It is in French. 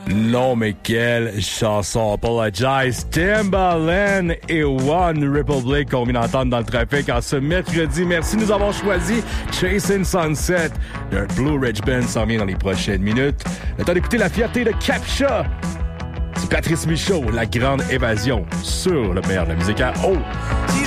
Non, mais quelle chanson! Apologize. Timbaland et One Republic qu'on vient d'entendre dans le trafic en ce mercredi. Merci de nous avoir choisi. Chasing Sunset d'un Blue Ridge Band s'en vient dans les prochaines minutes. Le temps d'écouter La Fierté de Captcha. C'est Patrice Michaud, La Grande Évasion sur le meilleur de la musique à eau.